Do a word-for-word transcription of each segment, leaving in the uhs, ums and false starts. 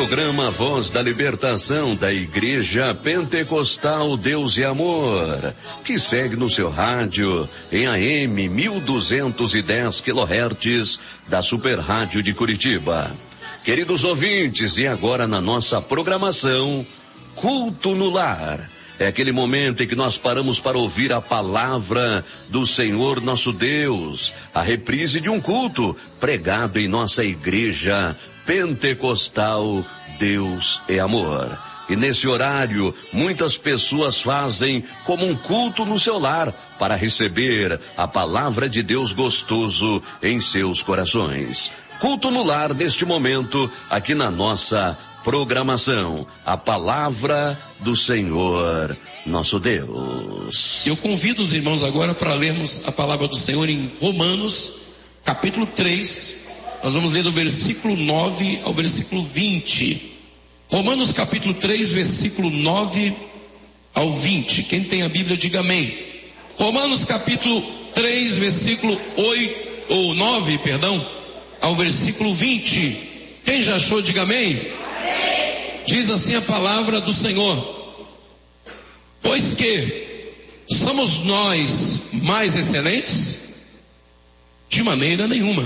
programa Voz da Libertação da Igreja Pentecostal Deus e Amor, que segue no seu rádio em A M mil duzentos e dez quilohertz da Super Rádio de Curitiba. Queridos ouvintes, e agora na nossa programação, Culto no Lar. É aquele momento em que nós paramos para ouvir a palavra do Senhor nosso Deus, a reprise de um culto pregado em nossa igreja pentecostal Deus é Amor. E nesse horário, muitas pessoas fazem como um culto no seu lar para receber a palavra de Deus gostoso em seus corações. Culto no Lar neste momento, aqui na nossa programação, a palavra do Senhor nosso Deus. Eu convido os irmãos agora para lermos a palavra do Senhor em Romanos, capítulo três. Nós vamos ler do versículo nove ao versículo vinte. Romanos capítulo três, versículo nove ao vinte. Quem tem a Bíblia, diga amém. Romanos capítulo três, versículo oito, ou nove, perdão, ao versículo vinte. Quem já achou, diga amém. Diz assim a palavra do Senhor: pois que somos nós mais excelentes? De maneira nenhuma,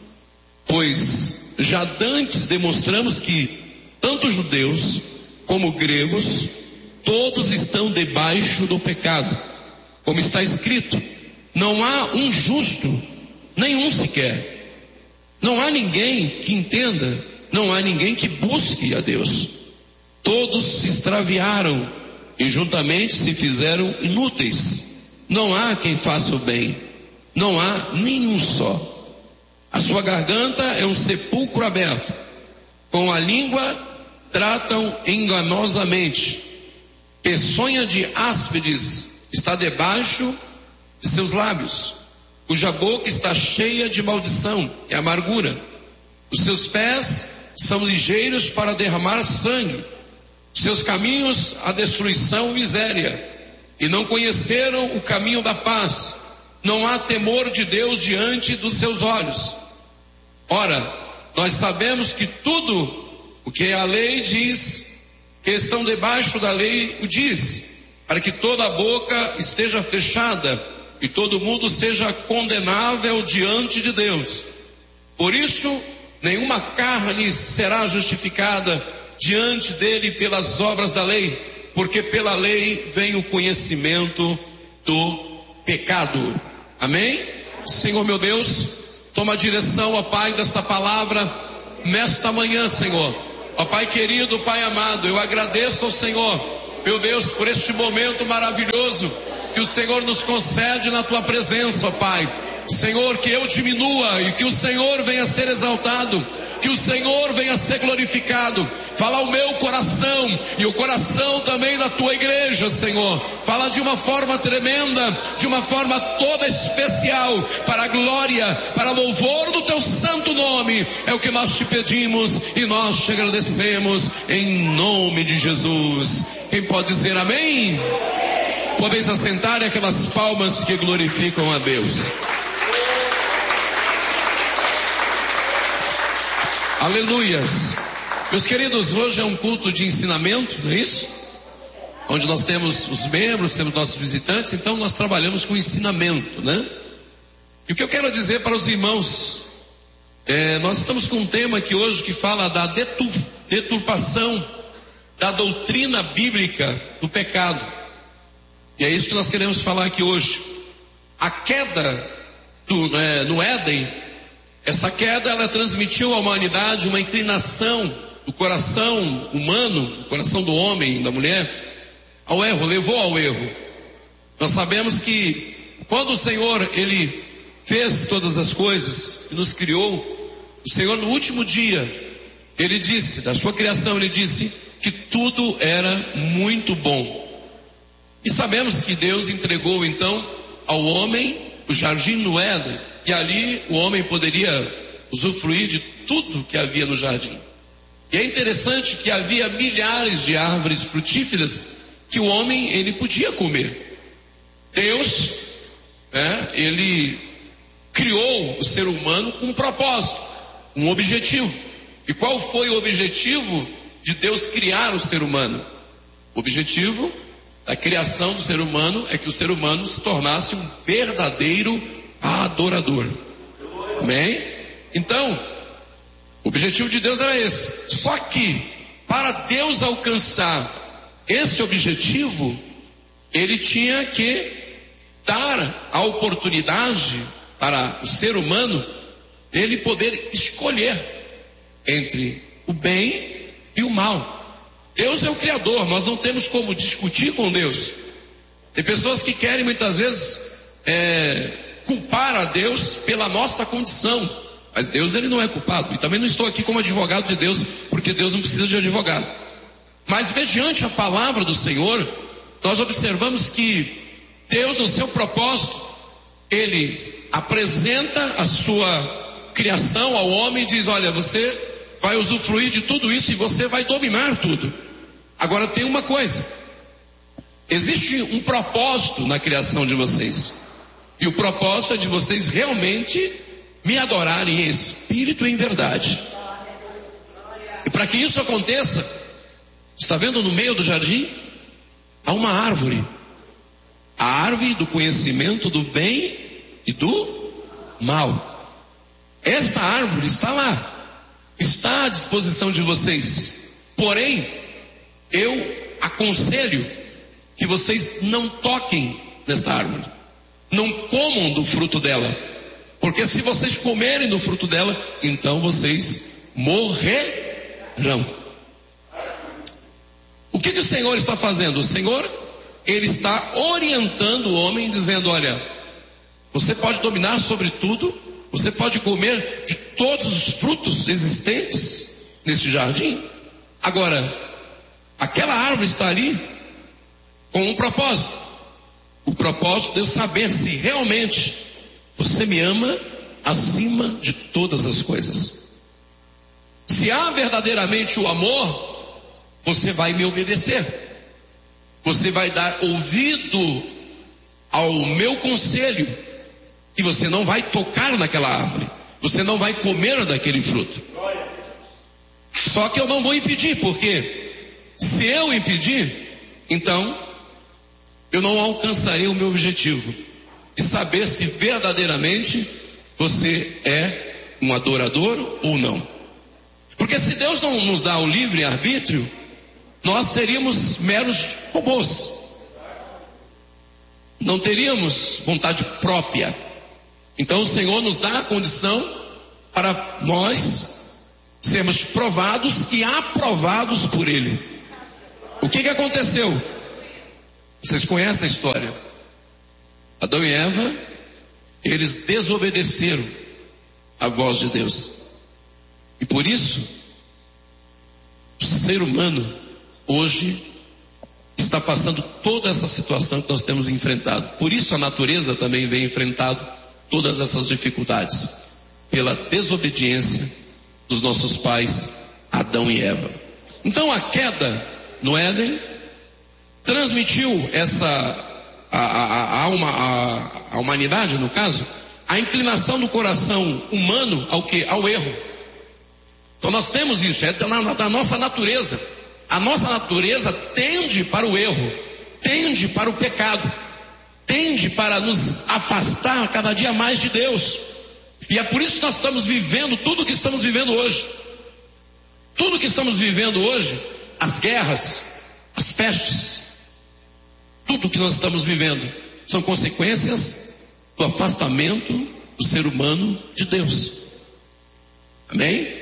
pois já dantes demonstramos que tanto judeus como gregos, todos estão debaixo do pecado, como está escrito: não há um justo, nenhum sequer. Não há ninguém que entenda, não há ninguém que busque a Deus. Todos se extraviaram e juntamente se fizeram inúteis. Não há quem faça o bem, não há nenhum só. A sua garganta é um sepulcro aberto, com a língua tratam enganosamente. Peçonha de áspides está debaixo de seus lábios, cuja boca está cheia de maldição e amargura. Os seus pés são ligeiros para derramar sangue, seus caminhos a destruição e miséria, e não conheceram o caminho da paz. Não há temor de Deus diante dos seus olhos. Ora, nós sabemos que tudo o que a lei diz, que estão debaixo da lei o diz, para que toda a boca esteja fechada e todo mundo seja condenável diante de Deus. Por isso, nenhuma carne será justificada diante dele pelas obras da lei, porque pela lei vem o conhecimento do pecado. Amém? Senhor meu Deus, toma a direção, ó Pai, desta palavra nesta manhã, Senhor. Ó Pai querido, Pai amado, eu agradeço ao Senhor, meu Deus, por este momento maravilhoso que o Senhor nos concede na Tua presença, ó Pai. Senhor, que eu diminua e que o Senhor venha a ser exaltado, que o Senhor venha a ser glorificado. Fala o meu coração e o coração também da Tua igreja, Senhor. Fala de uma forma tremenda, de uma forma toda especial, para a glória, para louvor do Teu santo nome. É o que nós te pedimos e nós te agradecemos em nome de Jesus. Quem pode dizer amém? Podeis assentar aquelas palmas que glorificam a Deus. Aleluias. Meus queridos, hoje é um culto de ensinamento, não é isso? Onde nós temos os membros, temos nossos visitantes, então nós trabalhamos com ensinamento, né? E o que eu quero dizer para os irmãos, é, nós estamos com um tema aqui hoje que fala da detur, deturpação da doutrina bíblica do pecado. E é isso que nós queremos falar aqui hoje. A queda do, é, no Éden, essa queda ela transmitiu à humanidade uma inclinação do coração humano, do coração do homem, da mulher, ao erro, levou ao erro. Nós sabemos que quando o Senhor, Ele fez todas as coisas e nos criou, o Senhor no último dia, Ele disse, da sua criação, Ele disse que tudo era muito bom. E sabemos que Deus entregou então ao homem o jardim do Éden, e ali o homem poderia usufruir de tudo que havia no jardim. E é interessante que havia milhares de árvores frutíferas que o homem ele podia comer. Deus, né, ele criou o ser humano com um propósito, um objetivo. E qual foi o objetivo de Deus criar o ser humano. O objetivo da criação do ser humano é que o ser humano se tornasse um verdadeiro adorador. Amém? Então, o objetivo de Deus era esse. Só que, para Deus alcançar esse objetivo, Ele tinha que dar a oportunidade para o ser humano dele poder escolher entre o bem e o mal. Deus é o Criador, nós não temos como discutir com Deus. Tem pessoas que querem muitas vezes é, culpar a Deus pela nossa condição, mas Deus ele não é culpado. E também não estou aqui como advogado de Deus, porque Deus não precisa de advogado. Mas mediante a palavra do Senhor, nós observamos que Deus, no seu propósito, Ele apresenta a sua criação ao homem e diz: olha, você vai usufruir de tudo isso e você vai dominar tudo. Agora tem uma coisa, existe um propósito na criação de vocês, e o propósito é de vocês realmente me adorarem em espírito e em verdade. E para que isso aconteça, está vendo no meio do jardim? Há uma árvore, a árvore do conhecimento do bem e do mal. Essa árvore está lá, está à disposição de vocês. Porém, eu aconselho que vocês não toquem nessa árvore, não comam do fruto dela, porque se vocês comerem do fruto dela, então vocês morrerão. O que que o Senhor está fazendo? O Senhor, Ele está orientando o homem, dizendo: olha, você pode dominar sobre tudo, você pode comer de todos os frutos existentes nesse jardim. Agora, aquela árvore está ali com um propósito. O propósito de eu saber se realmente você me ama acima de todas as coisas. Se há verdadeiramente o amor, você vai me obedecer. Você vai dar ouvido ao meu conselho. E você não vai tocar naquela árvore. Você não vai comer daquele fruto. Só que eu não vou impedir, porque se eu impedir, então eu não alcançarei o meu objetivo de saber se verdadeiramente você é um adorador ou não. Porque se Deus não nos dá o livre arbítrio, nós seríamos meros robôs. Não teríamos vontade própria. Então o Senhor nos dá a condição para nós sermos provados e aprovados por Ele. O que que aconteceu? Vocês conhecem a história. Adão e Eva, eles desobedeceram a voz de Deus. E por isso, o ser humano hoje está passando toda essa situação que nós temos enfrentado. Por isso a natureza também vem enfrentando todas essas dificuldades, pela desobediência dos nossos pais Adão e Eva. Então a queda no Éden transmitiu essa a, a, a, alma, a, a humanidade, no caso, a inclinação do coração humano ao que? Ao erro. Então nós temos isso, é da, da nossa natureza. A nossa natureza tende para o erro, tende para o pecado, tende para nos afastar cada dia mais de Deus. E é por isso que nós estamos vivendo tudo o que estamos vivendo hoje. Tudo o que estamos vivendo hoje, as guerras, as pestes, tudo o que nós estamos vivendo são consequências do afastamento do ser humano de Deus. Amém?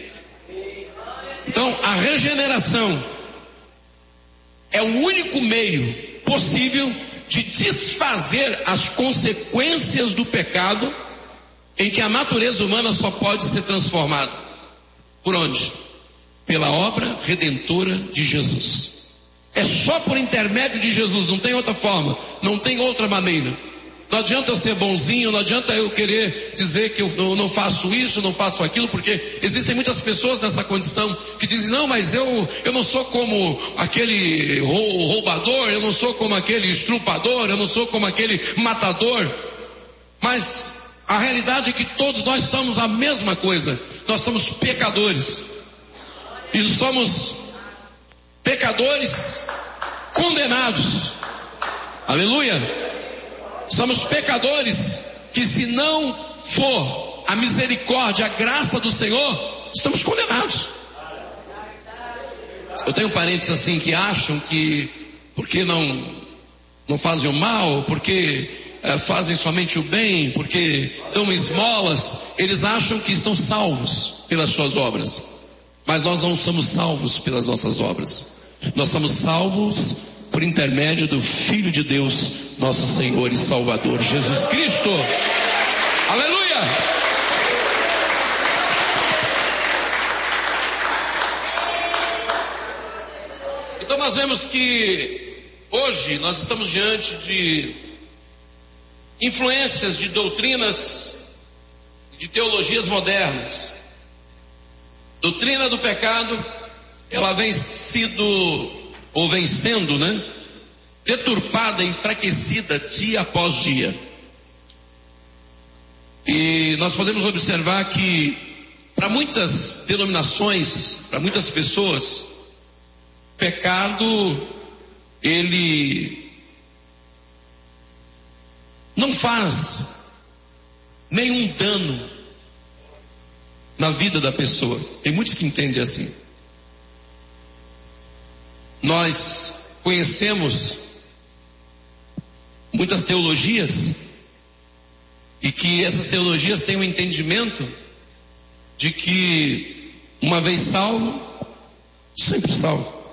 Então a regeneração é o único meio possível de desfazer as consequências do pecado, em que a natureza humana só pode ser transformada. Por onde? Pela obra redentora de Jesus. É só por intermédio de Jesus, não tem outra forma, não tem outra maneira. Não adianta eu ser bonzinho, não adianta eu querer dizer que eu não faço isso, não faço aquilo, porque existem muitas pessoas nessa condição que dizem: não, mas eu, eu não sou como aquele roubador, eu não sou como aquele estrupador, eu não sou como aquele matador. Mas a realidade é que todos nós somos a mesma coisa, nós somos pecadores. E somos pecadores condenados. Aleluia! Somos pecadores que, se não for a misericórdia, a graça do Senhor, estamos condenados. Eu tenho parentes assim que acham que porque não, não fazem o mal, porque é, fazem somente o bem, porque dão esmolas, eles acham que estão salvos pelas suas obras. Mas nós não somos salvos pelas nossas obras. Nós somos salvos por intermédio do Filho de Deus, nosso Senhor e Salvador, Jesus Cristo. Aleluia! Então nós vemos que hoje nós estamos diante de influências de doutrinas, de teologias modernas. Doutrina do pecado, ela vem sido, ou vem sendo, né, deturpada, enfraquecida dia após dia. E nós podemos observar que para muitas denominações, para muitas pessoas, pecado, ele não faz nenhum dano na vida da pessoa. Tem muitos que entendem assim. Nós conhecemos muitas teologias e que essas teologias têm um entendimento de que uma vez salvo, sempre salvo.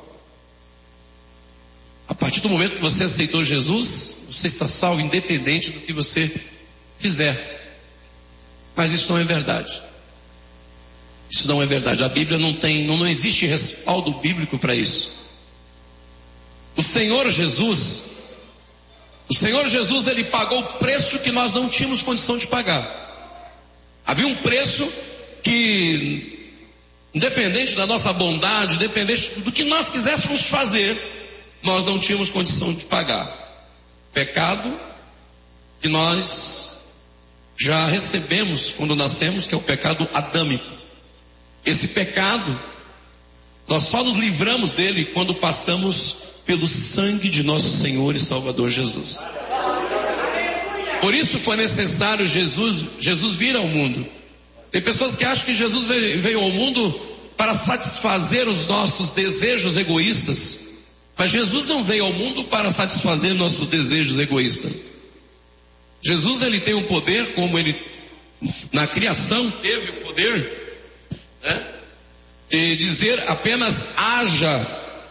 A partir do momento que você aceitou Jesus, você está salvo independente do que você fizer. Mas isso não é verdade. Isso não é verdade. A Bíblia não tem, não, não existe respaldo bíblico para isso. O Senhor Jesus, o Senhor Jesus, ele pagou o preço que nós não tínhamos condição de pagar. Havia um preço que, independente da nossa bondade, independente do que nós quiséssemos fazer, nós não tínhamos condição de pagar. Pecado que nós já recebemos quando nascemos, que é o pecado adâmico. Esse pecado, nós só nos livramos dele quando passamos pelo sangue de nosso Senhor e Salvador Jesus. Por isso foi necessário Jesus, Jesus vir ao mundo. Tem pessoas que acham que Jesus veio, veio ao mundo para satisfazer os nossos desejos egoístas. Mas Jesus não veio ao mundo para satisfazer nossos desejos egoístas. Jesus, ele tem o poder, como ele na criação teve o poder, né, de dizer apenas haja.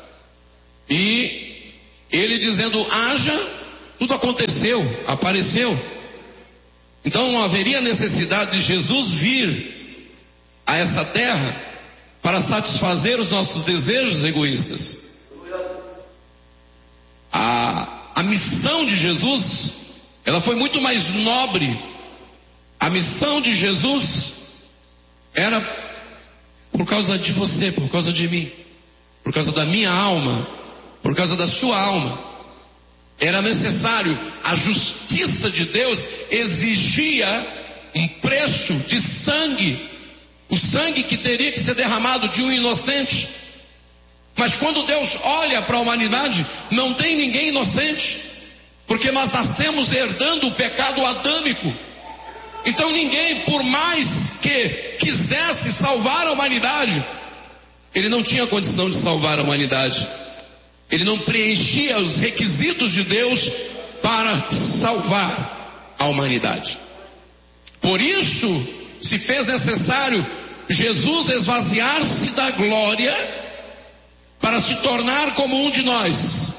E ele dizendo haja, tudo aconteceu, apareceu. Então não haveria necessidade de Jesus vir a essa terra para satisfazer os nossos desejos egoístas. A, a missão de Jesus, ela foi muito mais nobre. A missão de Jesus era por causa de você, por causa de mim, por causa da minha alma, por causa da sua alma. Era necessário, a justiça de Deus exigia um preço de sangue, o sangue que teria que ser derramado de um inocente. Mas quando Deus olha para a humanidade, não tem ninguém inocente, porque nós nascemos herdando o pecado adâmico. Então ninguém, por mais que quisesse salvar a humanidade, ele não tinha condição de salvar a humanidade. Ele não preenchia os requisitos de Deus para salvar a humanidade. Por isso se fez necessário Jesus esvaziar-se da glória para se tornar como um de nós,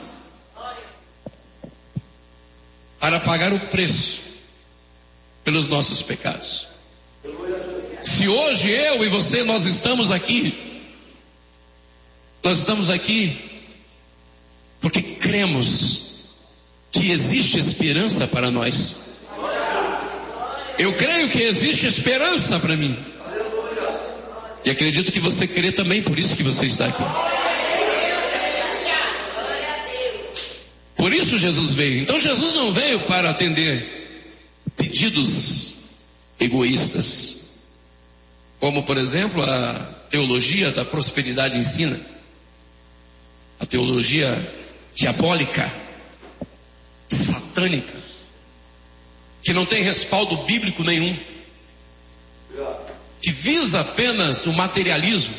para pagar o preço pelos nossos pecados. Se hoje eu e você, nós estamos aqui, nós estamos aqui porque cremos que existe esperança para nós. Eu creio que existe esperança para mim. E acredito que você crê também, por isso que você está aqui. Por isso Jesus veio. Então Jesus não veio para atender pedidos egoístas, como por exemplo a teologia da prosperidade ensina. A teologia diabólica, satânica, que não tem respaldo bíblico nenhum, que visa apenas o materialismo.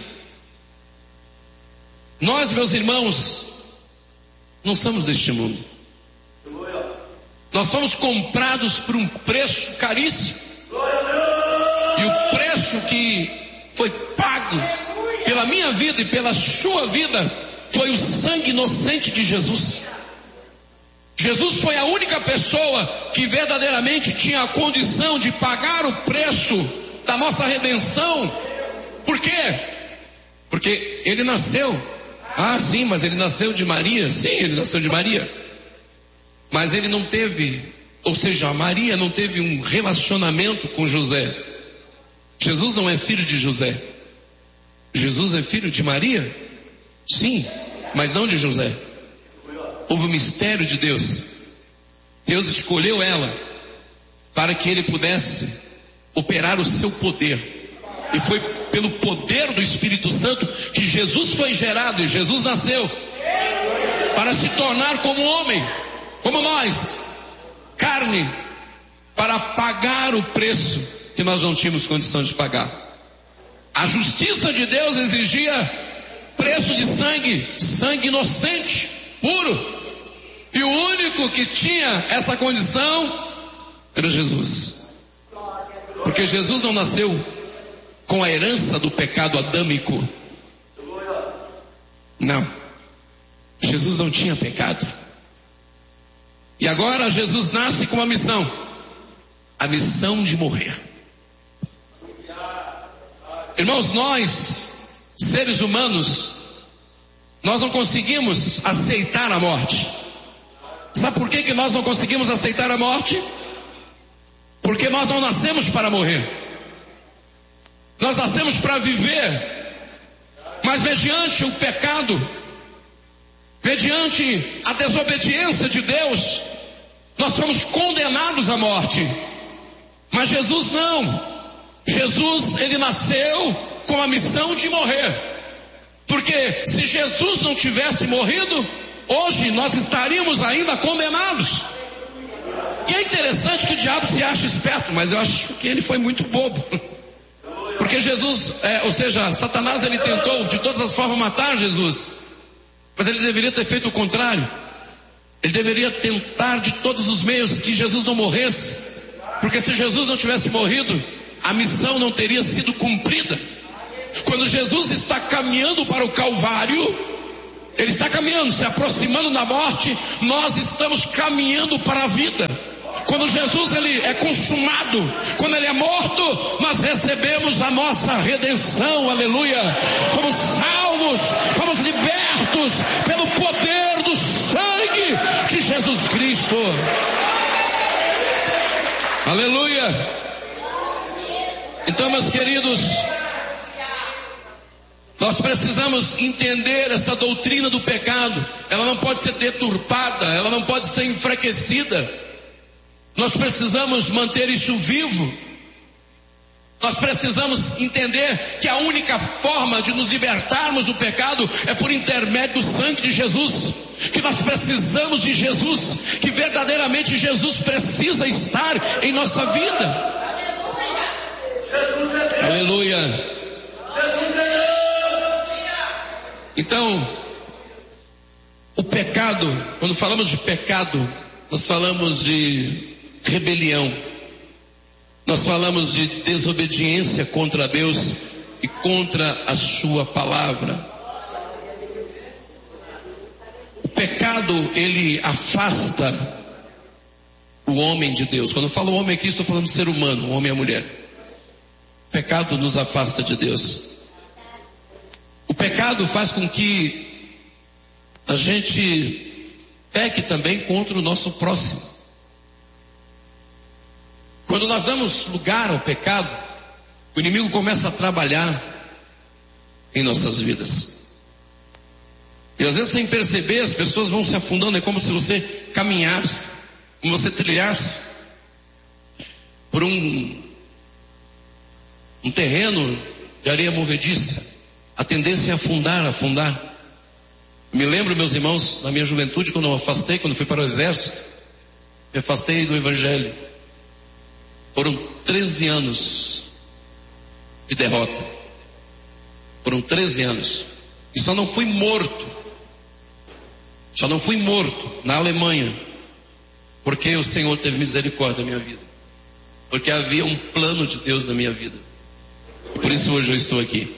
Nós, meus irmãos, não somos deste mundo. Nós fomos comprados por um preço caríssimo. E o preço que foi pago pela minha vida e pela sua vida foi o sangue inocente de Jesus. Jesus foi a única pessoa que verdadeiramente tinha a condição de pagar o preço da nossa redenção. Por quê? Porque ele nasceu. Ah, sim, mas ele nasceu de Maria. Sim, ele nasceu de Maria. Mas ele não teve, ou seja, Maria não teve um relacionamento com José. Jesus não é filho de José. Jesus é filho de Maria? Sim, mas não de José. Houve um mistério de Deus. Deus escolheu ela para que ele pudesse operar o seu poder. E foi pelo poder do Espírito Santo que Jesus foi gerado e Jesus nasceu para se tornar como homem, como nós, carne, para pagar o preço que nós não tínhamos condição de pagar. A justiça de Deus exigia preço de sangue, sangue inocente, puro. E o único que tinha essa condição era Jesus. Porque Jesus não nasceu com a herança do pecado adâmico. Não. Jesus não tinha pecado. E agora Jesus nasce com uma missão. A missão de morrer. Irmãos, nós, seres humanos, nós não conseguimos aceitar a morte. Sabe por que que nós não conseguimos aceitar a morte? Porque nós não nascemos para morrer. Nós nascemos para viver. Mas mediante o pecado, mediante a desobediência de Deus, nós somos condenados à morte. Mas Jesus não. Jesus, ele nasceu com a missão de morrer. Porque se Jesus não tivesse morrido, hoje nós estaríamos ainda condenados. E é interessante que o diabo se acha esperto, mas eu acho que ele foi muito bobo. Porque Jesus, é, ou seja, Satanás, ele tentou de todas as formas matar Jesus. Mas ele deveria ter feito o contrário. Ele deveria tentar de todos os meios que Jesus não morresse. Porque se Jesus não tivesse morrido, a missão não teria sido cumprida. Quando Jesus está caminhando para o Calvário, ele está caminhando, se aproximando da morte, nós estamos caminhando para a vida. Quando Jesus ele é consumado, quando ele é morto, nós recebemos a nossa redenção, aleluia. Fomos salvos, fomos libertos pelo poder do sangue de Jesus Cristo. Aleluia. Então, meus queridos, nós precisamos entender essa doutrina do pecado. Ela não pode ser deturpada, ela não pode ser enfraquecida. Nós precisamos manter isso vivo. Nós precisamos entender que a única forma de nos libertarmos do pecado é por intermédio do sangue de Jesus. Que nós precisamos de Jesus, que verdadeiramente Jesus precisa estar em nossa vida. Aleluia. Então, o pecado, quando falamos de pecado, nós falamos de rebelião, nós falamos de desobediência contra Deus e contra a sua palavra. O pecado, ele afasta o homem de Deus. Quando eu falo homem aqui, estou falando de ser humano, o homem e a mulher. O pecado nos afasta de Deus. O pecado faz com que a gente peque também contra o nosso próximo. Quando nós damos lugar ao pecado, o inimigo começa a trabalhar em nossas vidas. E às vezes, sem perceber, as pessoas vão se afundando. É como se você caminhasse, como você trilhasse por um, um terreno de areia movediça. A tendência é afundar, afundar. Me lembro, meus irmãos, na minha juventude, quando eu me afastei, quando fui para o exército, me afastei do evangelho. Foram treze anos de derrota. Foram treze anos. E só não fui morto. Só não fui morto na Alemanha, porque o Senhor teve misericórdia da minha vida. Porque havia um plano de Deus na minha vida. E por isso hoje eu estou aqui.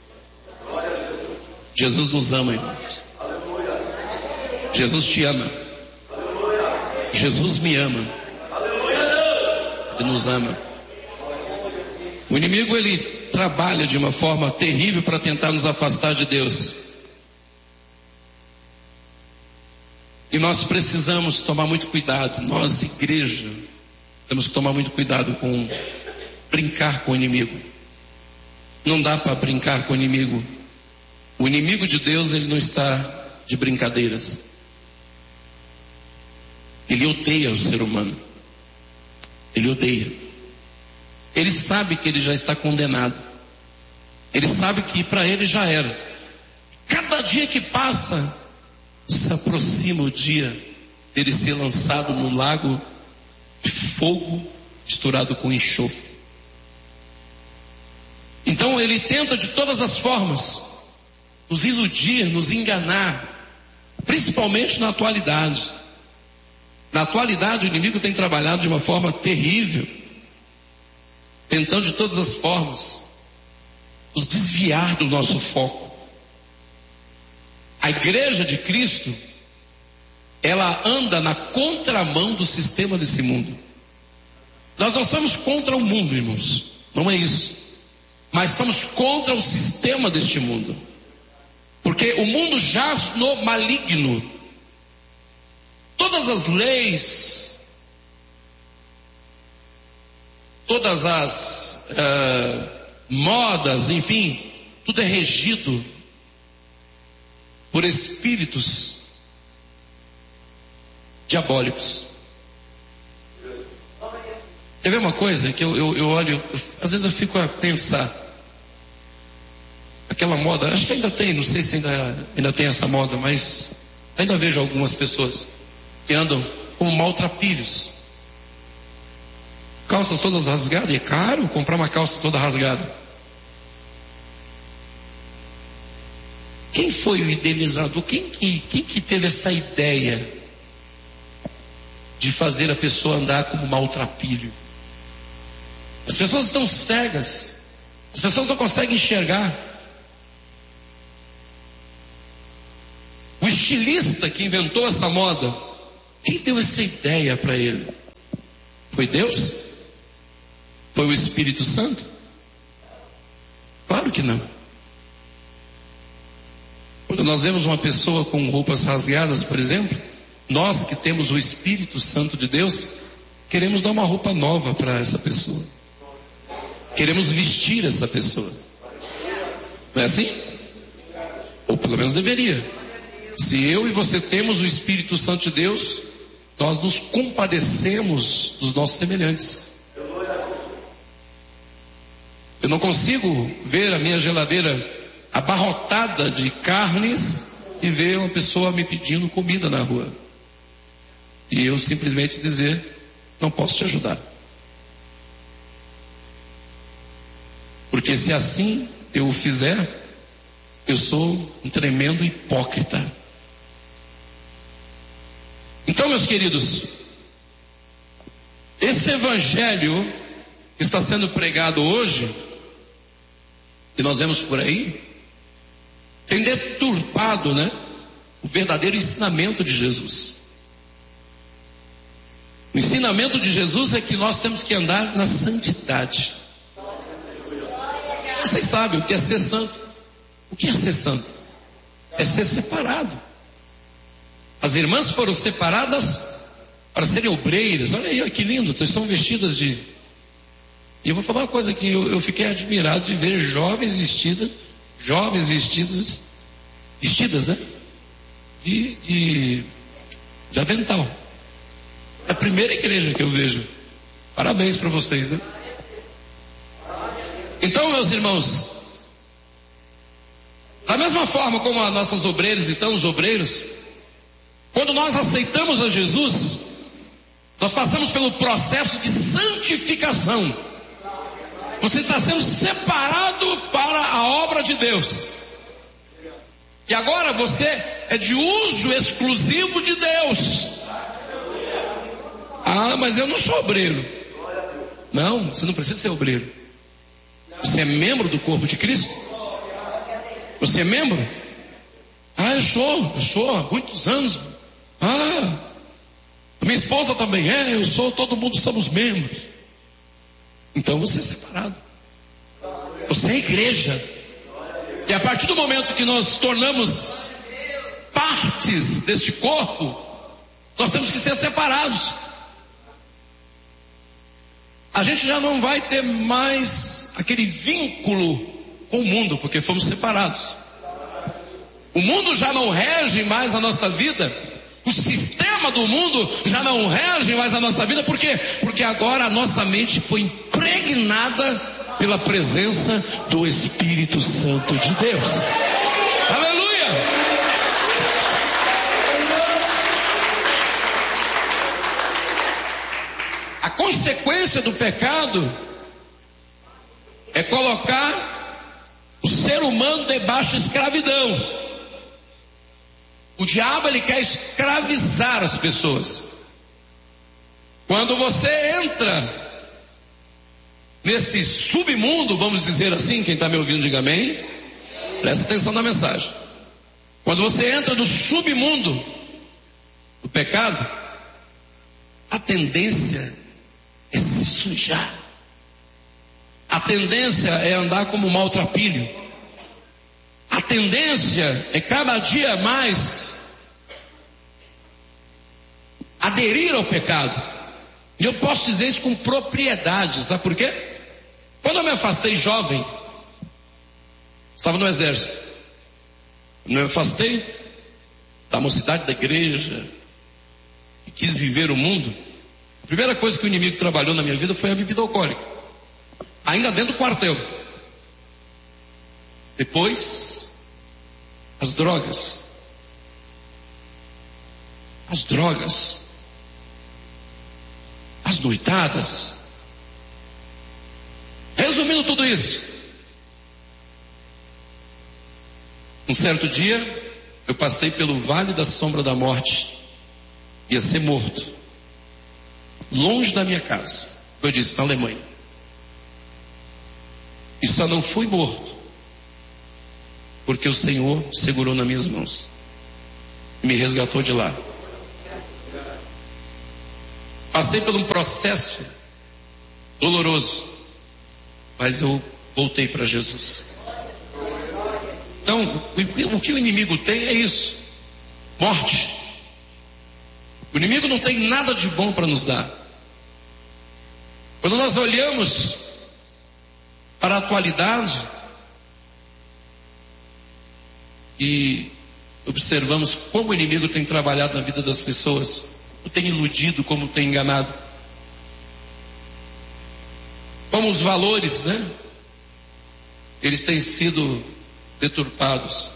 Jesus nos ama, irmãos. Jesus te ama. Jesus me ama. Ele nos ama. O inimigo, ele trabalha de uma forma terrível para tentar nos afastar de Deus. E nós precisamos tomar muito cuidado. Nós, igreja, temos que tomar muito cuidado com brincar com o inimigo. Não dá para brincar com o inimigo. O inimigo de Deus, ele não está de brincadeiras. Ele odeia o ser humano. Ele odeia. Ele sabe que ele já está condenado. Ele sabe que para ele já era. Cada dia que passa, se aproxima o dia dele ser lançado no lago de fogo misturado com enxofre. Então ele tenta de todas as formas nos iludir, nos enganar, principalmente na atualidade. Na atualidade o inimigo tem trabalhado de uma forma terrível, tentando de todas as formas nos desviar do nosso foco. A igreja de Cristo, ela anda na contramão do sistema desse mundo. Nós não somos contra o mundo, irmãos, não é isso, mas somos contra o sistema deste mundo, porque o mundo jaz no maligno. Todas as leis, todas as uh, modas, enfim, tudo é regido por espíritos diabólicos. Quer ver uma coisa que eu, eu, eu olho, eu, às vezes eu fico a pensar, aquela moda, acho que ainda tem, não sei se ainda, ainda tem essa moda, mas ainda vejo algumas pessoas que andam como maltrapilhos, calças todas rasgadas, e é caro comprar uma calça toda rasgada. Quem foi o idealizador? Quem que, quem que teve essa ideia de fazer a pessoa andar como maltrapilho? As pessoas estão cegas, as pessoas não conseguem enxergar. O estilista que inventou essa moda, quem deu essa ideia para ele? Foi Deus? Foi o Espírito Santo? Claro que não. Quando nós vemos uma pessoa com roupas rasgadas, por exemplo, nós que temos o Espírito Santo de Deus, queremos dar uma roupa nova para essa pessoa. Queremos vestir essa pessoa. Não é assim? Ou pelo menos deveria. Se eu e você temos o Espírito Santo de Deus, nós nos compadecemos dos nossos semelhantes. Eu não consigo ver a minha geladeira abarrotada de carnes e ver uma pessoa me pedindo comida na rua e eu simplesmente dizer: não posso te ajudar. Porque se assim eu o fizer, eu sou um tremendo hipócrita. Então, meus queridos, esse evangelho que está sendo pregado hoje, que nós vemos por aí, tem deturpado, né, o verdadeiro ensinamento de Jesus. O ensinamento de Jesus é que nós temos que andar na santidade. Vocês sabem o que é ser santo. O que é ser santo? É ser separado. As irmãs foram separadas para serem obreiras. Olha aí, que lindo, estão vestidas de... E eu vou falar uma coisa que eu, eu fiquei admirado de ver jovens vestidas, jovens vestidas, vestidas, né? De, de, de avental. É a primeira igreja que eu vejo. Parabéns para vocês, né? Então, meus irmãos, Da mesma forma como as nossas obreiras estão, os obreiros, quando nós aceitamos a Jesus, nós passamos pelo processo de santificação. Você está sendo separado para a obra de Deus. E agora você é de uso exclusivo de Deus. Ah, mas eu não sou obreiro. Não, você não precisa ser obreiro. Você é membro do corpo de Cristo? Você é membro? Ah, eu sou, eu sou há muitos anos. Ah, minha esposa também é, eu sou, todo mundo somos membros. Então você é separado. Você é igreja. E a partir do momento que nós tornamos partes deste corpo, nós temos que ser separados. A gente já não vai ter mais aquele vínculo com o mundo, porque fomos separados. O mundo já não rege mais a nossa vida. O sistema do mundo já não rege mais a nossa vida. Por quê? Porque agora a nossa mente foi impregnada pela presença do Espírito Santo de Deus. Aleluia! A consequência do pecado é colocar o ser humano debaixo de escravidão. O diabo, ele quer escravizar as pessoas. Quando você entra nesse submundo, vamos dizer assim, quem está me ouvindo diga amém, presta atenção na mensagem. Quando você entra no submundo do pecado, a tendência é se sujar. A tendência é andar como um maltrapilho. A tendência é cada dia mais aderir ao pecado. E eu posso dizer isso com propriedade, sabe por quê? Quando eu me afastei jovem, estava no exército. Eu me afastei da mocidade da igreja e quis viver o mundo. A primeira coisa que o inimigo trabalhou na minha vida foi a bebida alcoólica, ainda dentro do quartel. Depois, as drogas. As drogas. As noitadas. Resumindo tudo isso, um certo dia, eu passei pelo vale da sombra da morte, ia ser morto, longe da minha casa. Eu disse, na Alemanha. E só não fui morto porque o Senhor segurou nas minhas mãos e me resgatou de lá. Passei por um processo doloroso, mas eu voltei para Jesus. Então, o que o inimigo tem é isso: morte. O inimigo não tem nada de bom para nos dar. Quando nós olhamos para a atualidade e observamos como o inimigo tem trabalhado na vida das pessoas, como tem iludido, como tem enganado, como os valores, né? Eles têm sido deturpados,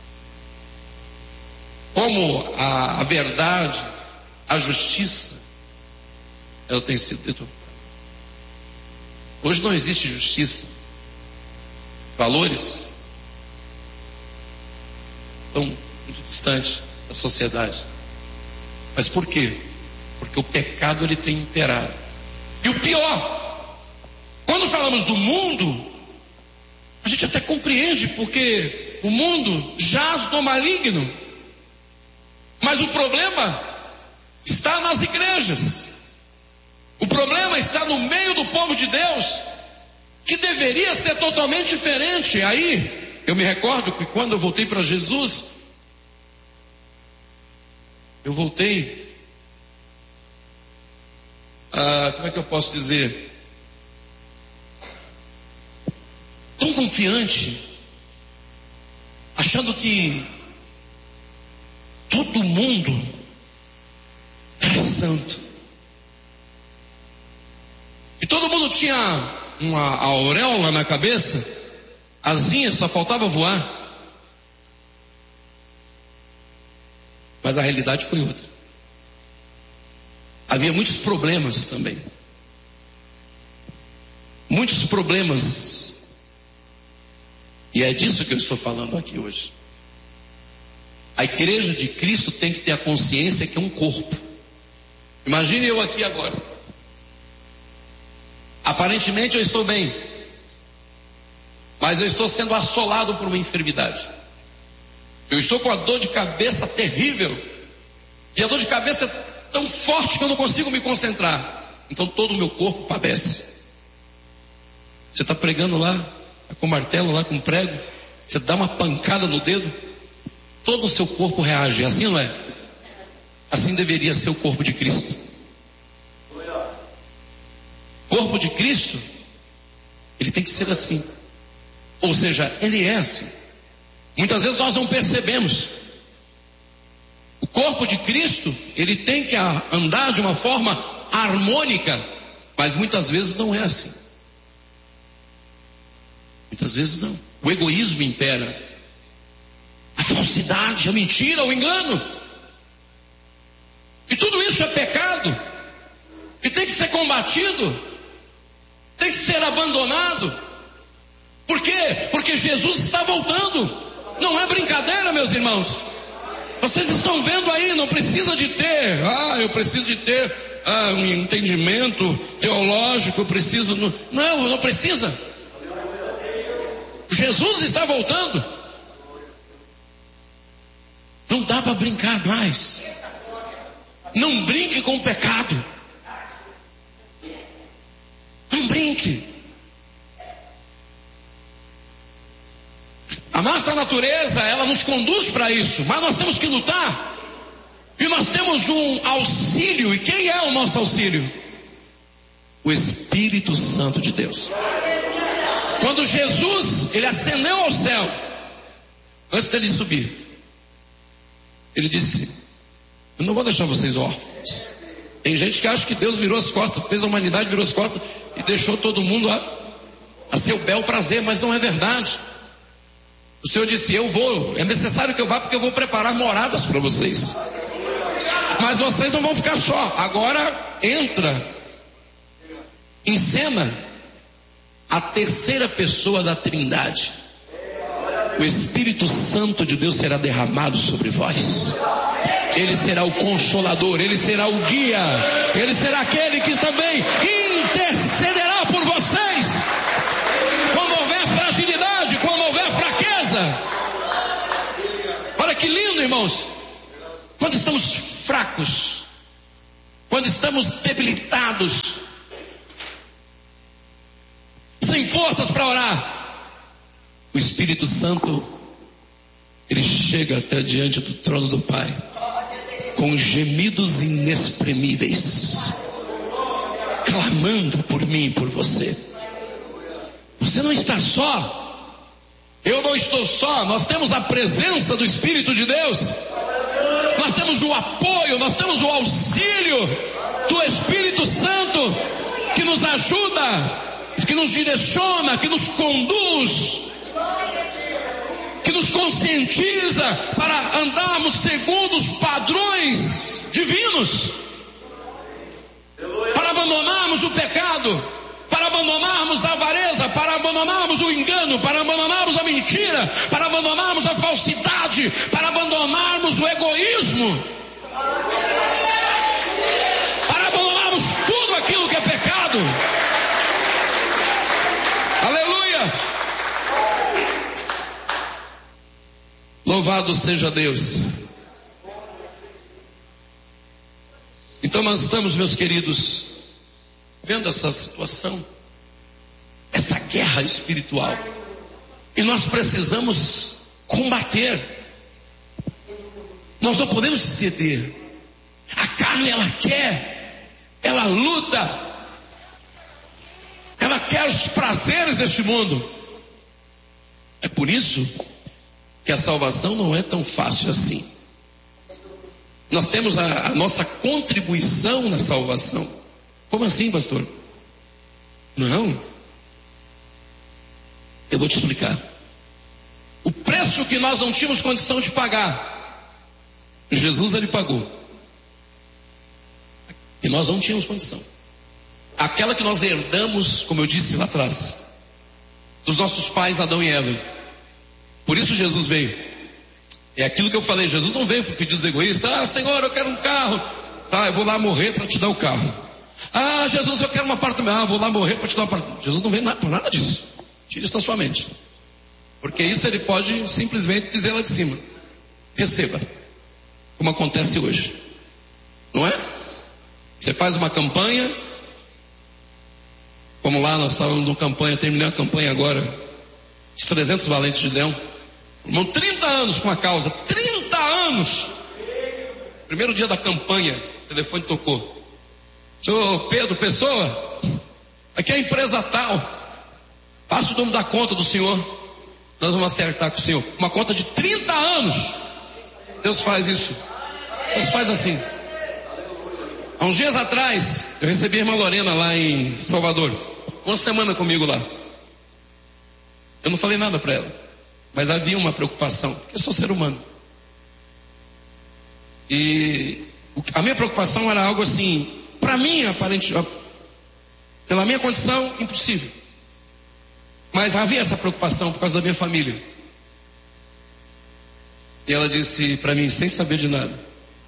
como a, a verdade, a justiça, ela tem sido deturpada. Hoje não existe justiça. Valores estão muito distantes da sociedade. Mas por quê? Porque o pecado ele tem imperado. E o pior, quando falamos do mundo, a gente até compreende, porque o mundo jaz no maligno. Mas o problema está nas igrejas. O problema está no meio do povo de Deus, que deveria ser totalmente diferente. Aí, eu me recordo que quando eu voltei para Jesus, eu voltei, ah, como é que eu posso dizer? Tão confiante, achando que todo mundo era santo. E todo mundo tinha uma auréola na cabeça, asinha, só faltava voar. mas a realidade foi outra. Havia muitos problemas também. Muitos problemas. E é disso que eu estou falando aqui hoje. A igreja de Cristo tem que ter a consciência que é um corpo. Imagine eu aqui agora. Aparentemente eu estou bem, mas eu estou sendo assolado por uma enfermidade. Eu estou com a dor de cabeça terrível. E a dor de cabeça é tão forte que eu não consigo me concentrar. Então todo o meu corpo padece. Você está pregando lá, tá com martelo lá, com prego. Você dá uma pancada no dedo, todo o seu corpo reage. Assim não é? Assim deveria ser o corpo de Cristo. O corpo de Cristo, ele tem que ser assim. Ou seja, ele é assim. Muitas vezes nós não percebemos. O corpo de Cristo, ele tem que andar de uma forma harmônica, mas muitas vezes não é assim. Muitas vezes não. O egoísmo impera. A falsidade, a mentira, o engano. E tudo isso é pecado. E tem que ser combatido. Tem que ser abandonado. Por quê? Porque Jesus está voltando. Não é brincadeira, meus irmãos. Vocês estão vendo aí, não precisa de ter, ah, eu preciso de ter ah, um entendimento teológico, eu preciso, não, não, não precisa. Jesus está voltando. Não dá para brincar mais. Não brinque com o pecado. Não brinque. A nossa natureza, ela nos conduz para isso, mas nós temos que lutar. E nós temos um auxílio. E quem é o nosso auxílio? O Espírito Santo de Deus. Quando Jesus, ele ascendeu ao céu, antes dele subir, ele disse: eu não vou deixar vocês órfãos. Tem gente que acha que Deus virou as costas, fez a humanidade, virou as costas e deixou todo mundo a, a seu bel prazer, mas não é verdade. O Senhor disse: eu vou, é necessário que eu vá, porque eu vou preparar moradas para vocês. Mas vocês não vão ficar só. Agora entra em cena a terceira pessoa da Trindade. O Espírito Santo de Deus será derramado sobre vós. Ele será o consolador, ele será o guia, ele será aquele que também intercederá por vocês. Quando houver fragilidade, quando houver fraqueza. Olha que lindo, irmãos. Quando estamos fracos, quando estamos debilitados, sem forças para orar, o Espírito Santo, ele chega até diante do trono do Pai, com gemidos inexprimíveis, clamando por mim e por você. Você não está só, eu não estou só, nós temos a presença do Espírito de Deus, nós temos o apoio, nós temos o auxílio do Espírito Santo, que nos ajuda, que nos direciona, que nos conduz, que nos conscientiza para andarmos segundo os padrões divinos, para abandonarmos o pecado, para abandonarmos a avareza, para abandonarmos o engano, para abandonarmos a mentira, para abandonarmos a falsidade, para abandonarmos o egoísmo, para abandonarmos tudo aquilo que é pecado. Aleluia! Louvado seja Deus. Então nós estamos, meus queridos, vendo essa situação, essa guerra espiritual, e nós precisamos combater. Nós não podemos ceder. A carne, ela quer, ela luta, ela quer os prazeres deste mundo. É por isso que a salvação não é tão fácil assim. Nós temos a, a nossa contribuição na salvação. Como assim, pastor? Não. Eu vou te explicar. O preço que nós não tínhamos condição de pagar, Jesus ele pagou. E nós não tínhamos condição. Aquela que nós herdamos, como eu disse lá atrás, dos nossos pais Adão e Eva. Por isso Jesus veio. É aquilo que eu falei, Jesus não veio por pedidos egoístas. Ah, Senhor, eu quero um carro. Ah, eu vou lá morrer para te dar o carro. Ah, Jesus, eu quero um apartamento. Ah, vou lá morrer para te dar um apartamento. Jesus não veio por nada disso. Tire isso da sua mente. Porque isso ele pode simplesmente dizer lá de cima: receba. Como acontece hoje. Não é? Você faz uma campanha. Como lá nós estávamos numa campanha, terminei a campanha agora, os trezentos valentes de Leão. Irmão, trinta anos com a causa, trinta anos. Primeiro dia da campanha, o telefone tocou. Senhor Pedro Pessoa, aqui é a empresa tal. Passa o nome da conta do senhor. Nós vamos acertar com o senhor. Uma conta de trinta anos. Deus faz isso. Deus faz assim. Há uns dias atrás, eu recebi a irmã Lorena lá em Salvador. Uma semana comigo lá. Eu não falei nada para ela. Mas havia uma preocupação, porque eu sou ser humano. E a minha preocupação era algo assim, para mim, aparente, pela minha condição, impossível. Mas havia essa preocupação por causa da minha família. E ela disse para mim, sem saber de nada: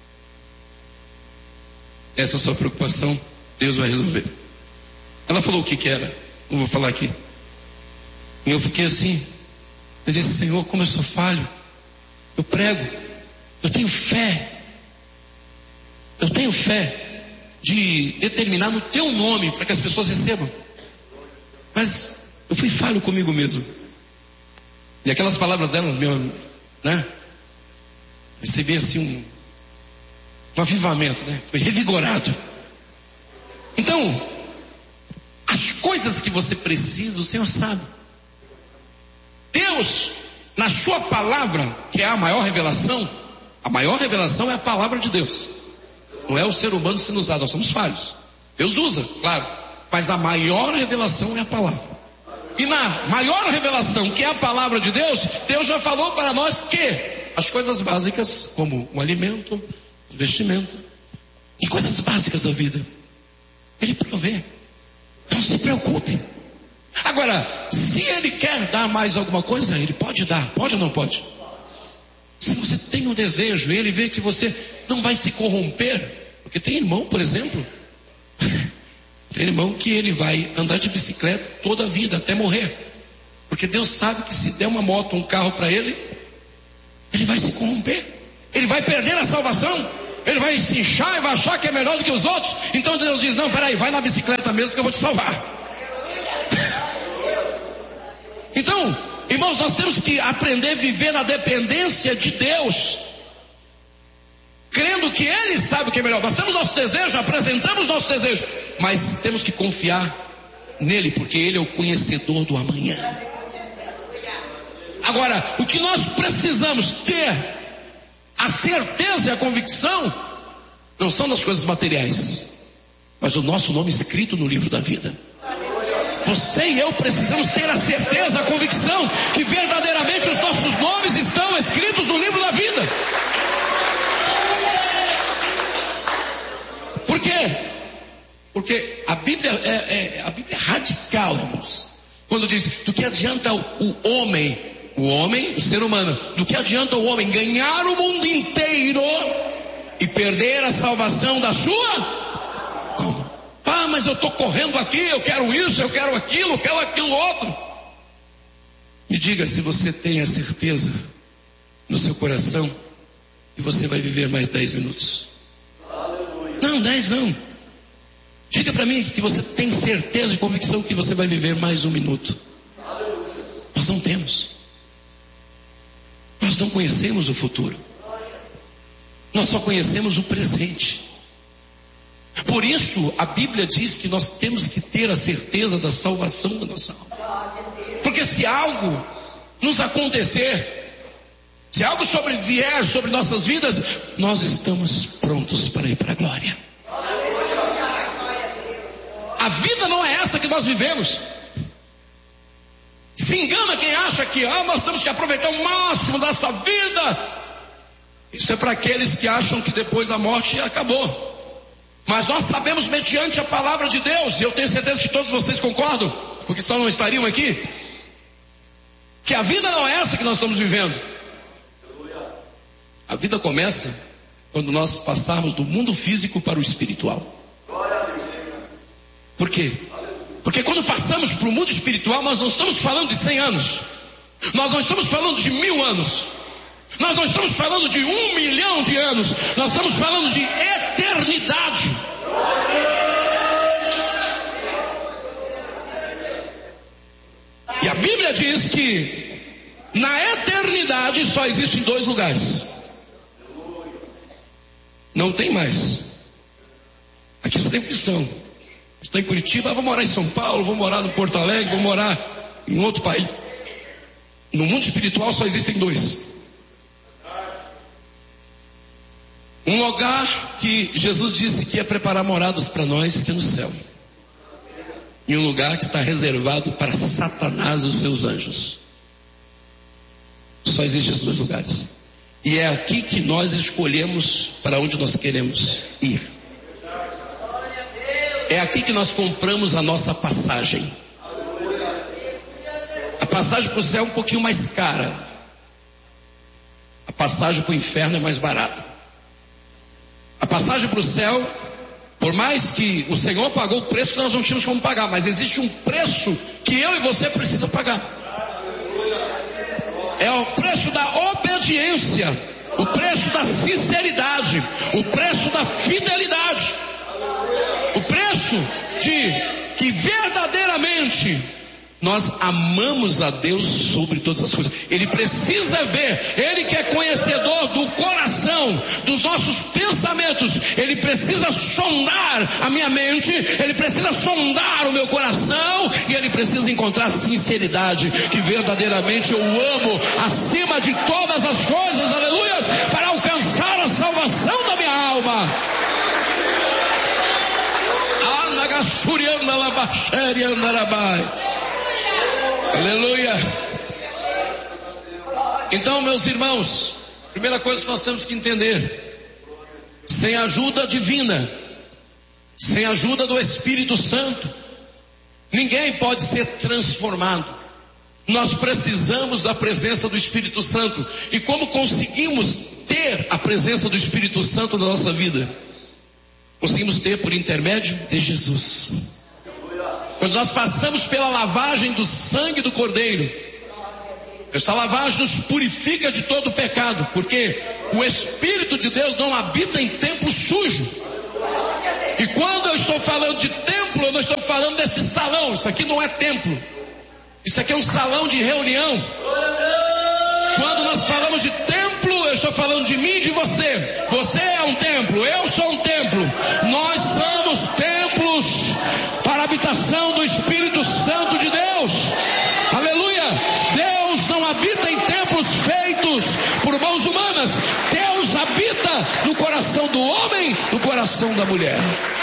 essa sua preocupação, Deus vai resolver. Ela falou o que que era, não vou falar aqui. E eu fiquei assim. Eu disse: Senhor, como eu sou falho. Eu prego, eu tenho fé. Eu tenho fé de determinar no teu nome para que as pessoas recebam. Mas eu fui falho comigo mesmo. E aquelas palavras delas, meu, né? Recebi assim um, um avivamento, né? Foi revigorado. Então, as coisas que você precisa, o Senhor sabe. Deus, na sua palavra, que é a maior revelação, a maior revelação é a palavra de Deus. Não é o ser humano sendo usado, nós somos falhos. Deus usa, claro, mas a maior revelação é a palavra. E na maior revelação, que é a palavra de Deus, Deus já falou para nós que as coisas básicas, como o alimento, o vestimento, e coisas básicas da vida, Ele provê. Não se preocupe. Agora, se Ele quer dar mais alguma coisa, Ele pode dar, pode ou não pode? Se você tem um desejo, Ele vê que você não vai se corromper, porque tem irmão, por exemplo, tem irmão que ele vai andar de bicicleta toda a vida, até morrer, porque Deus sabe que se der uma moto, um carro para ele, ele vai se corromper, ele vai perder a salvação, ele vai se inchar e vai achar que é melhor do que os outros. Então Deus diz: não, peraí, vai na bicicleta mesmo que eu vou te salvar. Então, irmãos, nós temos que aprender a viver na dependência de Deus, crendo que Ele sabe o que é melhor. Nós temos nosso desejo, apresentamos nosso desejo, mas temos que confiar nele, porque Ele é o conhecedor do amanhã. Agora, o que nós precisamos ter, a certeza e a convicção, não são das coisas materiais, mas o nosso nome escrito no livro da vida. Você e eu precisamos ter a certeza, a convicção que verdadeiramente os nossos nomes estão escritos no livro da vida. Por quê? Porque a Bíblia é, é, a Bíblia é radical, irmãos. Quando diz: do que adianta o, o homem, o homem, o ser humano, do que adianta o homem ganhar o mundo inteiro e perder a salvação da sua alma? Ah, mas eu estou correndo aqui, eu quero isso, eu quero aquilo, eu quero aquilo outro. Me diga se você tem a certeza no seu coração que você vai viver mais dez minutos. Não, dez não. Diga para mim que você tem certeza e convicção que você vai viver mais um minuto. Nós não temos. Nós não conhecemos o futuro. Nós só conhecemos o presente. Por isso a Bíblia diz que nós temos que ter a certeza da salvação da nossa alma. Porque se algo nos acontecer, se algo sobrevier sobre nossas vidas, nós estamos prontos para ir para a glória. A vida não é essa que nós vivemos. Se engana quem acha que ah, nós temos que aproveitar o máximo dessa vida. Isso é para aqueles que acham que depois da morte acabou. Mas nós sabemos mediante a palavra de Deus, e eu tenho certeza que todos vocês concordam, porque senão não estariam aqui, que a vida não é essa que nós estamos vivendo. A vida começa quando nós passarmos do mundo físico para o espiritual. Por quê? Porque quando passamos para o mundo espiritual, nós não estamos falando de cem anos. Nós não estamos falando de mil anos. Nós não estamos falando de um milhão de anos. Nós estamos falando de eternidade. E a Bíblia diz que na eternidade só existem dois lugares. Não tem mais. Aqui você tem opção. Estou em Curitiba, vou morar em São Paulo, vou morar no Porto Alegre, vou morar em outro país. No mundo espiritual só existem dois. Um lugar que Jesus disse que ia preparar moradas para nós, que é no céu. E um lugar que está reservado para Satanás e os seus anjos. Só existem esses dois lugares. E é aqui que nós escolhemos para onde nós queremos ir. É aqui que nós compramos a nossa passagem. A passagem para o céu é um pouquinho mais cara. A passagem para o inferno é mais barata. A passagem para o céu, por mais que o Senhor pagou o preço que nós não tínhamos como pagar, mas existe um preço que eu e você precisamos pagar. É o preço da obediência, o preço da sinceridade, o preço da fidelidade, o preço de que verdadeiramente nós amamos a Deus sobre todas as coisas. Ele precisa ver, Ele que é conhecedor do coração, dos nossos pensamentos, Ele precisa sondar a minha mente, Ele precisa sondar o meu coração, e Ele precisa encontrar sinceridade, que verdadeiramente eu amo acima de todas as coisas, aleluia, para alcançar a salvação da minha alma. Aleluia. Então, meus irmãos, primeira coisa que nós temos que entender: sem ajuda divina, sem ajuda do Espírito Santo, ninguém pode ser transformado. Nós precisamos da presença do Espírito Santo. E como conseguimos ter a presença do Espírito Santo na nossa vida? Conseguimos ter por intermédio de Jesus. Quando nós passamos pela lavagem do sangue do Cordeiro, essa lavagem nos purifica de todo o pecado, porque o Espírito de Deus não habita em templo sujo. E quando eu estou falando de templo, eu não estou falando desse salão. Isso aqui não é templo. Isso aqui é um salão de reunião. Quando nós falamos de templo, eu estou falando de mim e de você. Você é um templo, eu sou um templo. Nós somos templos para a habitação do Espírito Santo de Deus. Aleluia! Deus não habita em templos feitos por mãos humanas. Deus habita no coração do homem, no coração da mulher.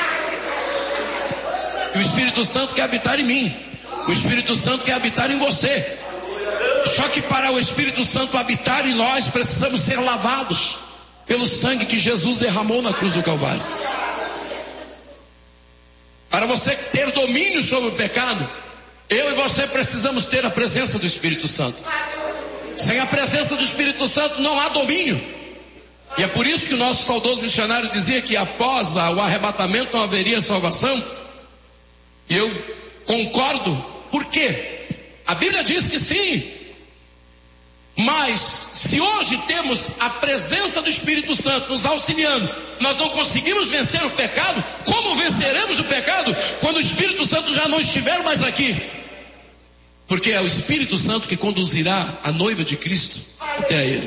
E o Espírito Santo quer habitar em mim. O Espírito Santo quer habitar em você. Só que para o Espírito Santo habitar em nós, precisamos ser lavados pelo sangue que Jesus derramou na cruz do Calvário. Para você ter domínio sobre o pecado, eu e você precisamos ter a presença do Espírito Santo. Sem a presença do Espírito Santo não há domínio. E é por isso que o nosso saudoso missionário dizia que após o arrebatamento não haveria salvação. E eu concordo. Por quê? A Bíblia diz que sim. Mas se hoje temos a presença do Espírito Santo nos auxiliando, nós não conseguimos vencer o pecado, como venceremos o pecado quando o Espírito Santo já não estiver mais aqui? Porque é o Espírito Santo que conduzirá a noiva de Cristo até Ele.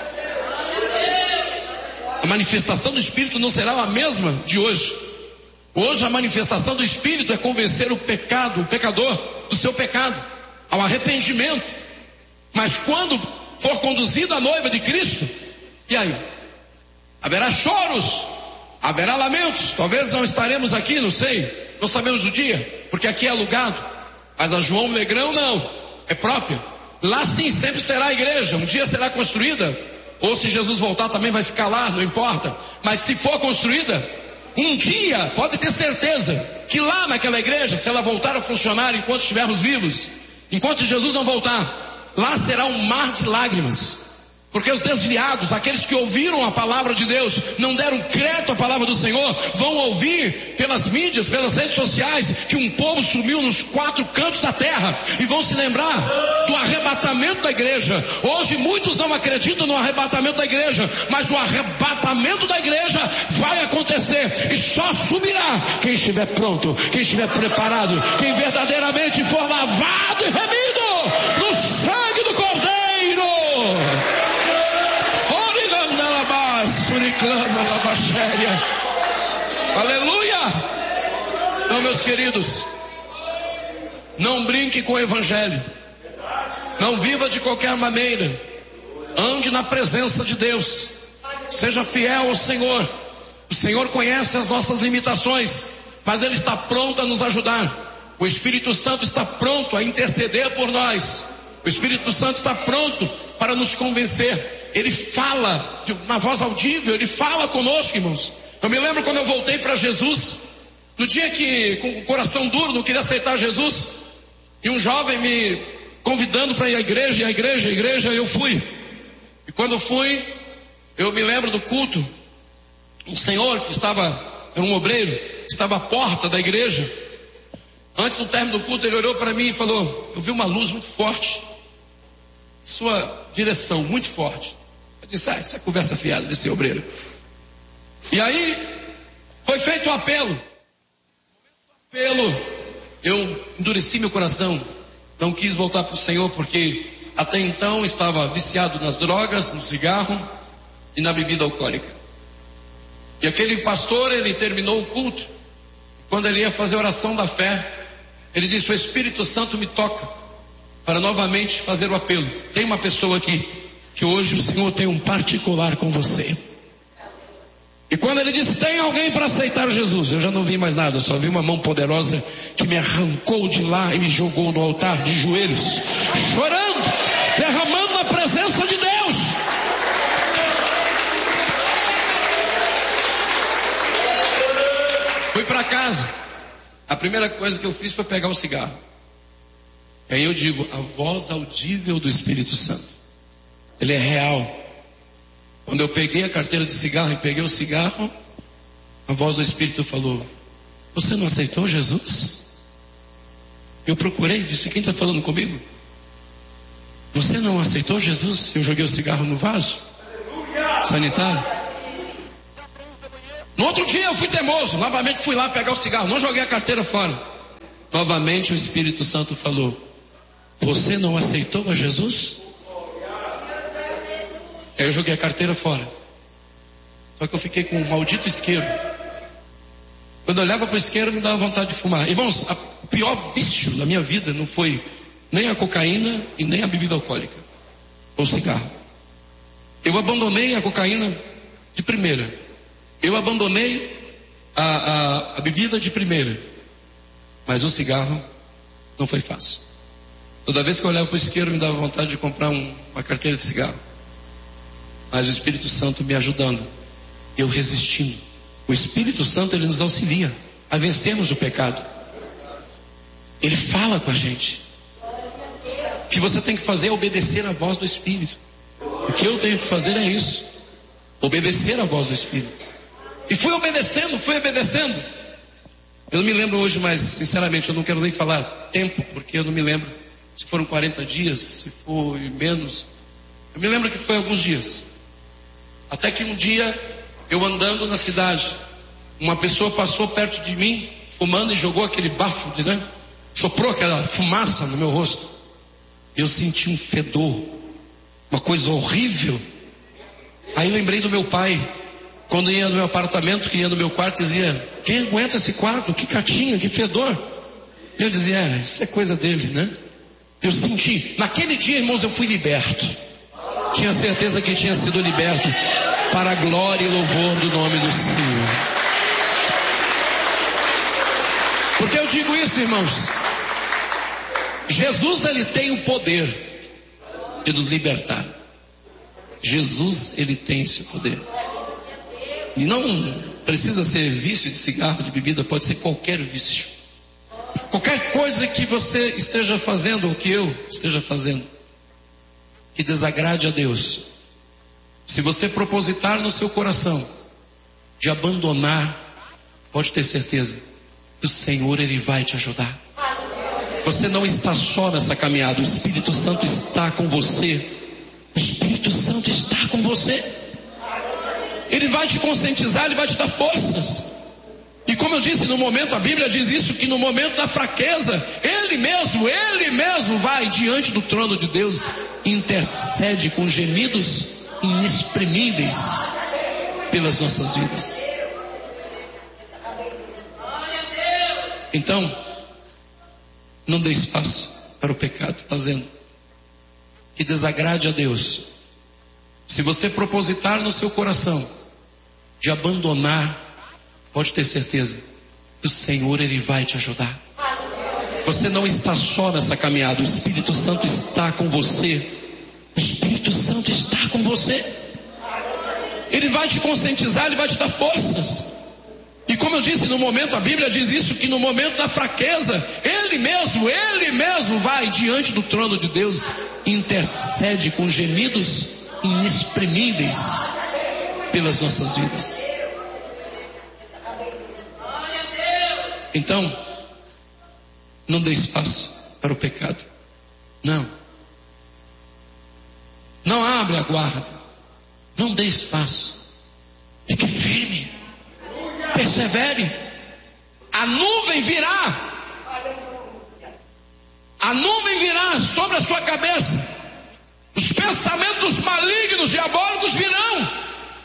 A manifestação do Espírito não será a mesma de hoje. Hoje a manifestação do Espírito é convencer o pecado, o pecador do seu pecado, ao arrependimento. Mas quando for conduzido a noiva de Cristo, e aí? Haverá choros, haverá lamentos. Talvez não estaremos aqui, não sei, não sabemos o dia, porque aqui é alugado. Mas a João Negrão não, é própria. Lá sim sempre será a igreja, um dia será construída. ou se Jesus voltar também vai ficar lá, não importa. Mas se for construída, um dia, pode ter certeza, que lá naquela igreja, se ela voltar a funcionar enquanto estivermos vivos, enquanto Jesus não voltar, lá será um mar de lágrimas. Porque os desviados, aqueles que ouviram a palavra de Deus, não deram crédito à palavra do Senhor, vão ouvir pelas mídias, pelas redes sociais, que um povo sumiu nos quatro cantos da terra, e vão se lembrar do arrebatamento da igreja. Hoje muitos não acreditam no arrebatamento da igreja, mas o arrebatamento da igreja vai acontecer, e só subirá quem estiver pronto, quem estiver preparado, quem verdadeiramente for lavado e remido no sangue do Cordeiro. Aleluia! Então, meus queridos, não brinque com o evangelho, não viva de qualquer maneira, ande na presença de Deus, seja fiel ao Senhor. O Senhor conhece as nossas limitações, mas Ele está pronto a nos ajudar. O Espírito Santo está pronto a interceder por nós. O Espírito Santo está pronto para nos convencer. Ele fala na voz audível, Ele fala conosco, irmãos. Eu me lembro quando eu voltei para Jesus, no dia que, com o coração duro, não queria aceitar Jesus, e um jovem me convidando para ir à igreja, e à igreja, à igreja, eu fui. E quando eu fui, eu me lembro do culto, um senhor que estava, era um obreiro, que estava à porta da igreja. Antes do término do culto, ele olhou para mim e falou: eu vi uma luz muito forte, sua direção muito forte. Eu disse: ah, isso é conversa fiada desse obreiro. E aí foi feito o apelo. Apelo, eu endureci meu coração, não quis voltar para o Senhor, porque até então estava viciado nas drogas, no cigarro e na bebida alcoólica. E aquele pastor, ele terminou o culto, quando ele ia fazer a oração da fé, ele disse: o Espírito Santo me toca para novamente fazer o apelo. Tem uma pessoa aqui que hoje o Senhor tem um particular com você. E quando ele disse: tem alguém para aceitar Jesus, eu já não vi mais nada, eu só vi uma mão poderosa que me arrancou de lá e me jogou no altar de joelhos, chorando, derramando a presença de Deus. Fui para casa. A primeira coisa que eu fiz foi pegar o cigarro. E aí eu digo: a voz audível do Espírito Santo, ele é real. Quando eu peguei a carteira de cigarro e peguei o cigarro, a voz do Espírito falou: você não aceitou Jesus? Eu procurei, disse: quem está falando comigo? Você não aceitou Jesus? Eu joguei o cigarro no vaso sanitário. No outro dia eu fui teimoso, novamente fui lá pegar o cigarro, não joguei a carteira fora. Novamente o Espírito Santo falou: você não aceitou a Jesus? Aí eu joguei a carteira fora. Só que eu fiquei com um maldito isqueiro. Quando eu olhava para o isqueiro, me dava vontade de fumar. Irmãos, a- o pior vício da minha vida não foi nem a cocaína e nem a bebida alcoólica, ou o cigarro. Eu abandonei a cocaína de primeira. Eu abandonei a, a, a bebida de primeira. Mas o cigarro não foi fácil. Toda vez que eu olhava para o isqueiro, me dava vontade de comprar um, uma carteira de cigarro. Mas o Espírito Santo me ajudando, eu resistindo. O Espírito Santo, ele nos auxilia a vencermos o pecado. Ele fala com a gente. O que você tem que fazer é obedecer a voz do Espírito. O que eu tenho que fazer é isso: obedecer a voz do Espírito. E fui obedecendo, fui obedecendo. Eu não me lembro hoje, mas sinceramente eu não quero nem falar tempo, porque eu não me lembro se foram quarenta dias, se foi menos. Eu me lembro que foi alguns dias. Até que um dia, eu andando na cidade, uma pessoa passou perto de mim, fumando, e jogou aquele bafo, né? Soprou aquela fumaça no meu rosto. Eu senti um fedor, uma coisa horrível. Aí lembrei do meu pai, quando ia no meu apartamento, que ia no meu quarto, dizia: quem aguenta esse quarto? Que catinha, que fedor. Eu dizia: é, isso é coisa dele, né? Eu senti, naquele dia, irmãos, eu fui liberto. Tinha certeza que tinha sido liberto para a glória e louvor do nome do Senhor. Por que eu digo isso, irmãos? Jesus, ele tem o poder de nos libertar. Jesus, ele tem esse poder. E não precisa ser vício de cigarro, de bebida, pode ser qualquer vício. Qualquer coisa que você esteja fazendo, ou que eu esteja fazendo, que desagrade a Deus. Se você propositar no seu coração de abandonar, pode ter certeza que o Senhor, ele vai te ajudar. Você não está só nessa caminhada, o Espírito Santo está com você. O Espírito Santo está com você. Ele vai te conscientizar, ele vai te dar forças. E como eu disse, no momento, a Bíblia diz isso, que no momento da fraqueza, Ele mesmo, Ele mesmo vai diante do trono de Deus e intercede com gemidos inexprimíveis pelas nossas vidas. Então, não dê espaço para o pecado, fazendo que desagrade a Deus. Se você propositar no seu coração de abandonar, pode ter certeza que o Senhor, ele vai te ajudar. Você não está só nessa caminhada, o Espírito Santo está com você. O Espírito Santo está com você. Ele vai te conscientizar, ele vai te dar forças. E como eu disse, no momento, a Bíblia diz isso, que no momento da fraqueza, Ele mesmo, Ele mesmo vai diante do trono de Deus e intercede com gemidos inexprimíveis pelas nossas vidas. Então, não dê espaço para o pecado. Não. Não abre a guarda. Não dê espaço. Fique firme. Persevere. A nuvem virá. A nuvem virá sobre a sua cabeça. Os pensamentos malignos, diabólicos virão.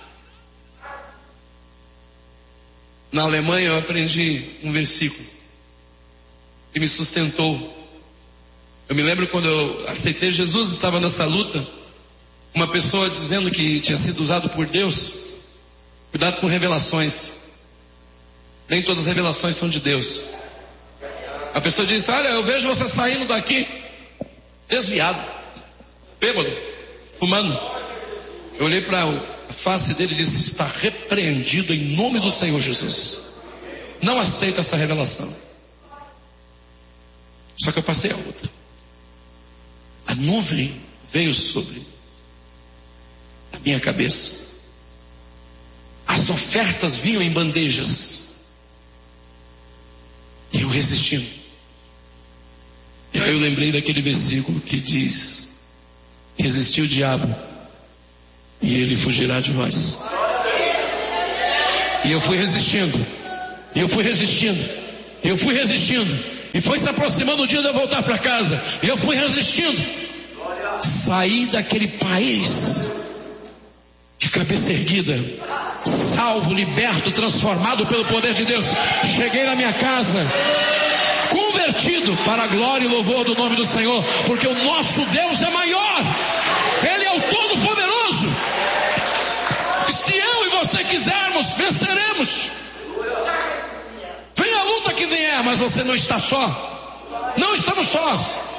Na Alemanha eu aprendi um versículo que me sustentou. Eu me lembro quando eu aceitei Jesus e estava nessa luta, uma pessoa dizendo que tinha sido usado por Deus. Cuidado com revelações. Nem todas as revelações são de Deus. A pessoa disse: olha, eu vejo você saindo daqui desviado, bêbado, fumando. Eu olhei para a face dele e disse: está repreendido em nome do Senhor Jesus. Não aceito essa revelação. Só que eu passei a outra. A nuvem veio sobre a minha cabeça. As ofertas vinham em bandejas. E eu resistindo. E aí eu lembrei daquele versículo que diz: resistir o diabo e ele fugirá de vós. E eu fui resistindo. E eu fui resistindo. E eu fui resistindo. E foi se aproximando o dia de eu voltar para casa. E eu fui resistindo. Saí daquele país de cabeça erguida, salvo, liberto, transformado pelo poder de Deus. Cheguei na minha casa convertido para a glória e louvor do nome do Senhor, porque o nosso Deus é maior. Ele é o Todo-Poderoso. E se eu e você quisermos, venceremos. Venha a luta que vier, mas você não está só. Não estamos sós.